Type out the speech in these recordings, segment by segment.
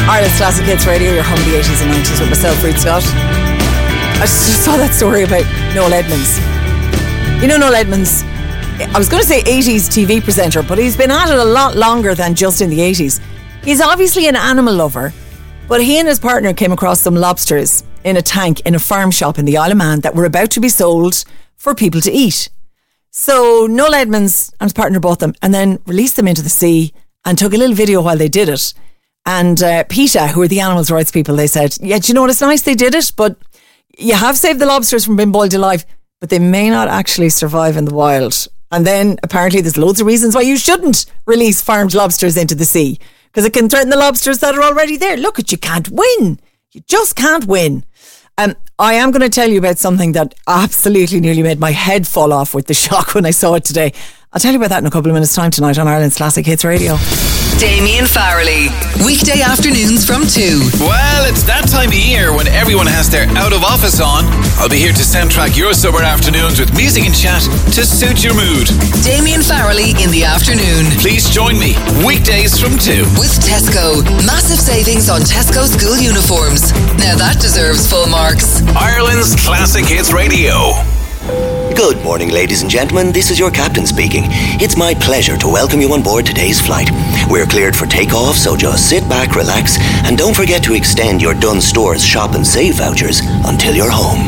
Ireland's Classic Hits Radio, your home of the 80s and 90s with myself, Ruth Scott. I just saw that story about Noel Edmonds. You know Noel Edmonds, I was going to say 80s TV presenter, but he's been at it a lot longer than just in the 80s. He's obviously an animal lover, but he and his partner came across some lobsters in a tank in a farm shop in the Isle of Man that were about to be sold for people to eat. So Noel Edmonds and his partner bought them and then released them into the sea and took a little video while they did it. And PETA, who are the animals' rights people, they said, yeah, do you know what, it's nice they did it, but you have saved the lobsters from being boiled alive, but they may not actually survive in the wild. And then apparently there's loads of reasons why you shouldn't release farmed lobsters into the sea, because it can threaten the lobsters that are already there. Look, you can't win. You just can't win. I am going to tell you about something that absolutely nearly made my head fall off with the shock when I saw it today. I'll tell you about that in a couple of minutes' time tonight on Ireland's Classic Hits Radio. Damien Farrelly, weekday afternoons from 2. Well, it's that time of year when everyone has their out of office on. I'll be here to soundtrack your summer afternoons with music and chat to suit your mood. Damien Farrelly in the afternoon. Please join me weekdays from 2 with Tesco. Massive savings on Tesco school uniforms. Now that deserves full marks. Ireland's Classic Hits Radio. Good morning, ladies and gentlemen. This is your captain speaking. It's my pleasure to welcome you on board today's flight. We're cleared for takeoff, so just sit back, relax, and don't forget to extend your Dunnes Stores Shop and Save vouchers until you're home.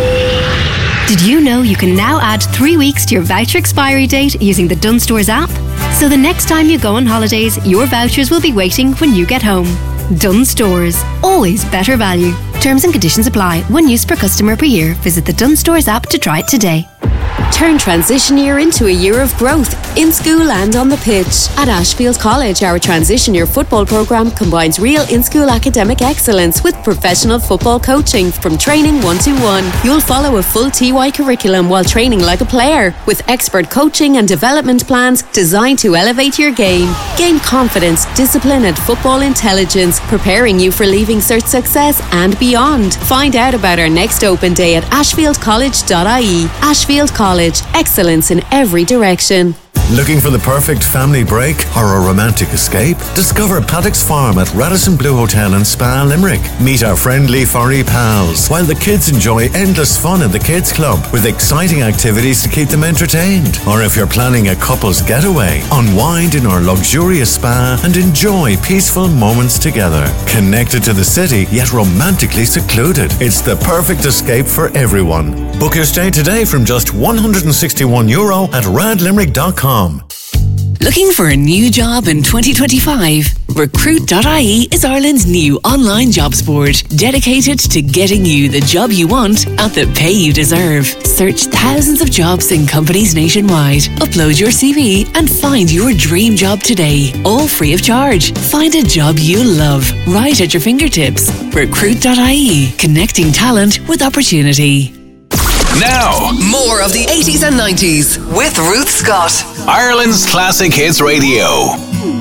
Did you know you can now add 3 weeks to your voucher expiry date using the Dunnes Stores app? So the next time you go on holidays, your vouchers will be waiting when you get home. Dunnes Stores. Always better value. Terms and conditions apply. 1 use per customer per year. Visit the Dunnes Stores app to try it today. Turn transition year into a year of growth, in school and on the pitch. At Ashfield College, our transition year football programme combines real in-school academic excellence with professional football coaching from training 1-to-1. You'll follow a full TY curriculum while training like a player, with expert coaching and development plans designed to elevate your game. Gain confidence, discipline and football intelligence, preparing you for Leaving Cert success and beyond. Find out about our next open day at ashfieldcollege.ie. Ashfield College, excellence in every direction. Looking for the perfect family break or a romantic escape? Discover Paddock's Farm at Radisson Blu Hotel and Spa, Limerick. Meet our friendly furry pals while the kids enjoy endless fun at the Kids Club with exciting activities to keep them entertained. Or if you're planning a couple's getaway, unwind in our luxurious spa and enjoy peaceful moments together. Connected to the city, yet romantically secluded. It's the perfect escape for everyone. Book your stay today from just €161 at radlimerick.com. Looking for a new job in 2025? Recruit.ie is Ireland's new online jobs board, dedicated to getting you the job you want at the pay you deserve. Search thousands of jobs in companies nationwide. Upload your CV and find your dream job today, all free of charge. Find a job you love, right at your fingertips. Recruit.ie, connecting talent with opportunity. Now, more of the 80s and 90s with Ruth Scott. Ireland's Classic Hits Radio.